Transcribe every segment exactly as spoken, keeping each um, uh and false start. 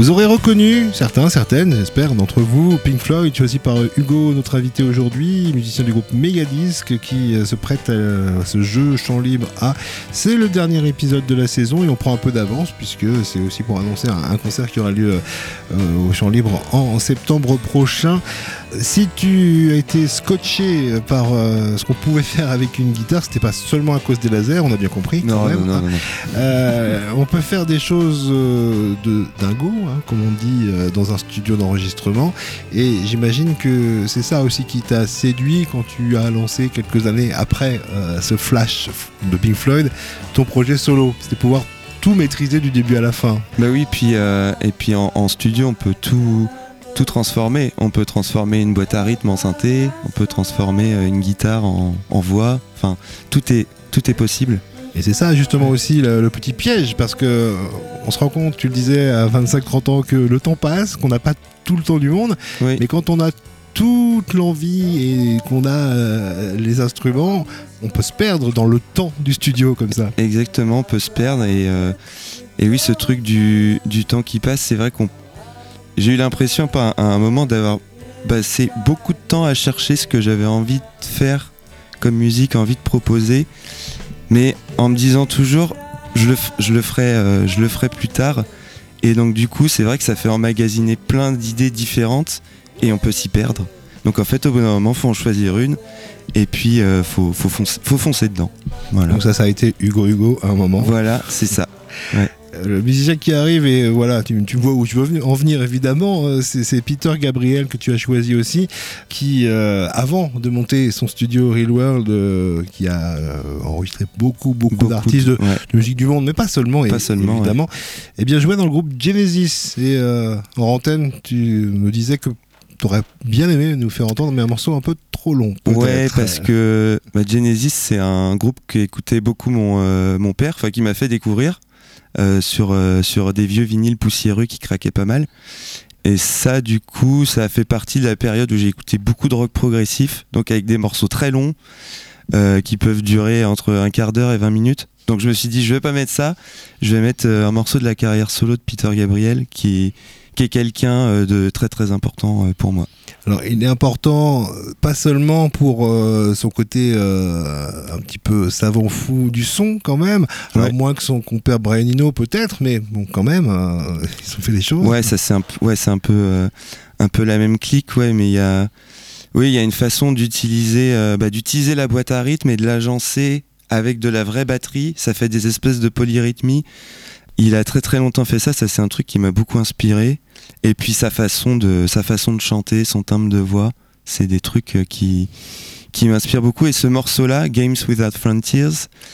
Vous aurez reconnu, certains, certaines, j'espère, d'entre vous, Pink Floyd, choisi par Hugo, notre invité aujourd'hui, musicien du groupe Megadisc, qui se prête à ce jeu chant libre A. C'est le dernier épisode de la saison et on prend un peu d'avance puisque c'est aussi pour annoncer un, un concert qui aura lieu euh, au chant libre en, en septembre prochain. Si tu as été scotché par euh, ce qu'on pouvait faire avec une guitare, c'était pas seulement à cause des lasers, on a bien compris. Non, quand même, non, non, hein. non, non. Euh, on peut faire des choses euh, de dingo, hein, comme on dit euh, dans un studio d'enregistrement. Et j'imagine que c'est ça aussi qui t'a séduit quand tu as lancé quelques années après euh, ce flash de Pink Floyd, ton projet solo. C'était pouvoir tout maîtriser du début à la fin. Bah oui, puis, euh, et puis en, en studio, on peut tout... tout transformer. On peut transformer une boîte à rythme en synthé, on peut transformer une guitare en, en voix, enfin tout est, tout est possible. Et c'est ça justement aussi le, le petit piège, parce que on se rend compte, tu le disais à vingt-cinq trente ans, que le temps passe, qu'on n'a pas tout le temps du monde, Oui. mais quand on a toute l'envie et qu'on a euh, les instruments, on peut se perdre dans le temps du studio comme ça. Exactement, on peut se perdre et, euh, et oui, ce truc du, du temps qui passe, c'est vrai qu'on j'ai eu l'impression à un moment d'avoir passé beaucoup de temps à chercher ce que j'avais envie de faire comme musique, envie de proposer, mais en me disant toujours je le, je le ferai, euh, je le ferai plus tard. Et donc du coup c'est vrai que ça fait emmagasiner plein d'idées différentes et on peut s'y perdre. Donc en fait au bout d'un moment faut en choisir une et puis euh, faut, faut, foncer, faut foncer dedans. Voilà. Donc ça ça a été Hugo Hugo à un moment. Voilà, c'est ça. Ouais. Le musicien qui arrive et voilà, tu, tu vois où tu veux en venir évidemment, euh, c'est, c'est Peter Gabriel que tu as choisi aussi, qui euh, avant de monter son studio Real World, euh, qui a euh, enregistré beaucoup beaucoup, beaucoup d'artistes de, ouais. de musique du monde, mais pas seulement, pas et, seulement évidemment, ouais. et bien joué dans le groupe Genesis. Et euh, en antenne, tu me disais que tu aurais bien aimé nous faire entendre, mais un morceau un peu trop long. Peut-être. Ouais, parce que bah, Genesis c'est un groupe qu'écoutait beaucoup mon euh, mon père, enfin qui m'a fait découvrir. Euh, sur, euh, sur des vieux vinyles poussiéreux qui craquaient pas mal. Et ça, du coup, ça a fait partie de la période où j'ai écouté beaucoup de rock progressif, donc avec des morceaux très longs euh, qui peuvent durer entre un quart d'heure et vingt minutes. Donc je me suis dit, je vais pas mettre ça, je vais mettre euh, un morceau de la carrière solo de Peter Gabriel qui est, qui est quelqu'un euh, de très très important euh, pour moi. Alors il est important pas seulement pour euh, son côté euh, un petit peu savant fou du son quand même, alors ouais. moins que son compère Brian Eno peut-être, mais bon quand même euh, ils ont fait des choses. Ouais, ça c'est un peu, ouais c'est un peu euh, un peu la même clique, ouais, mais il y a oui il y a une façon d'utiliser euh, bah, d'utiliser la boîte à rythme et de l'agencer avec de la vraie batterie, ça fait des espèces de polyrythmies. Il a très très longtemps fait ça, ça c'est un truc qui m'a beaucoup inspiré. Et puis sa façon de, sa façon de chanter, son timbre de voix, c'est des trucs qui, qui m'inspirent beaucoup. Et ce morceau-là, Games Without Frontiers,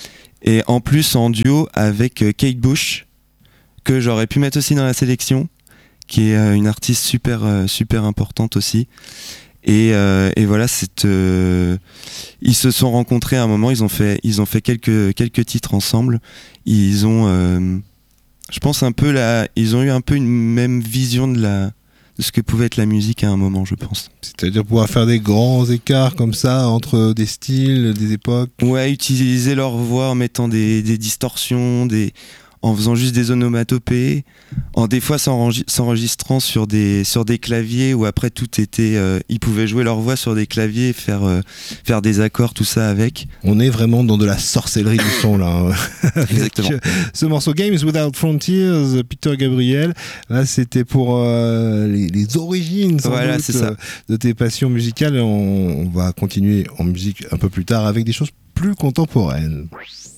est en plus en duo avec Kate Bush, que j'aurais pu mettre aussi dans la sélection, qui est une artiste super, super importante aussi. Et, euh, et voilà, c'est, euh, ils se sont rencontrés à un moment, ils ont fait, ils ont fait quelques, quelques titres ensemble. Ils ont... Euh, Je pense un peu là, ils ont eu un peu une même vision de la de ce que pouvait être la musique à un moment, je pense. C'est-à-dire pouvoir faire des grands écarts comme ça entre des styles, des époques. Ouais, utiliser leur voix en mettant des, des distorsions, des en faisant juste des onomatopées, en des fois s'enregistrant sur des sur des claviers où après tout était, euh, ils pouvaient jouer leur voix sur des claviers, et faire euh, faire des accords, tout ça avec. On est vraiment dans de la sorcellerie du son là. Exactement. Avec ce morceau Games Without Frontiers, Peter Gabriel. Là, c'était pour euh, les, les origines sans voilà, doute, c'est ça. Euh, de tes passions musicales. On, on va continuer en musique un peu plus tard avec des choses plus contemporaines.